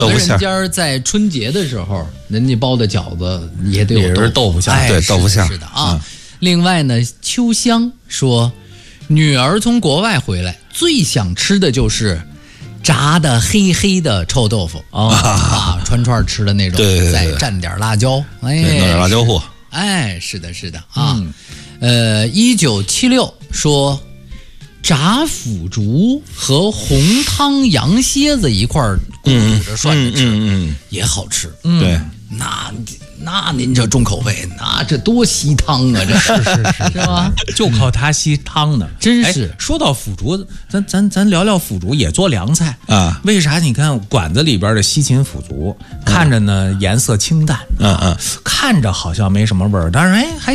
豆腐馅人家在春节的时候，人家包的饺子也得有豆腐馅， 哎， 对，豆腐馅是的啊。另外呢，秋香说，女儿从国外回来，最想吃的就是炸的黑黑的臭豆腐串串吃的那种， 对， 再蘸点辣椒，哎， 弄点辣椒货， 哎，是的，是的啊。1976说，炸腐竹和红汤羊蝎子一块鼓着涮着吃，也好吃。 对， 那您这重口味，那这多吸汤啊！这是吧？ 就靠它吸汤呢， 真是。 说到腐竹，咱聊聊腐竹，也做凉菜啊？ 为啥？你看馆子里边的西芹腐竹，看着呢颜色清淡，看着好像没什么味儿，但是还